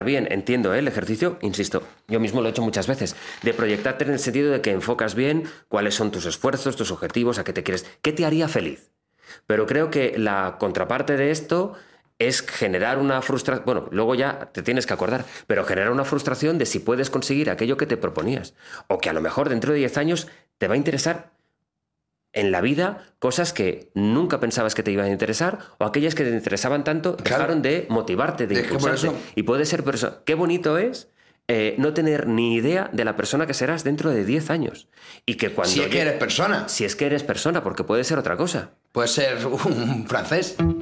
bien, entiendo, ¿eh? El ejercicio, insisto, yo mismo lo he hecho muchas veces, de proyectarte en el sentido de que enfocas bien cuáles son tus esfuerzos, tus objetivos, a qué te quieres, qué te haría feliz. Pero creo que la contraparte de esto es generar una frustración, bueno, luego ya te tienes que acordar, pero generar una frustración de si puedes conseguir aquello que te proponías. O que a lo mejor dentro de 10 años te va a interesar en la vida cosas que nunca pensabas que te iban a interesar, o aquellas que te interesaban tanto dejaron de motivarte, de Es que por impulsarte. eso... Y puede ser por eso. Qué bonito es no tener ni idea de la persona que serás dentro de 10 años. Y que cuando Si es que eres persona. si es que eres persona, porque puede ser otra cosa. Puede ser un francés.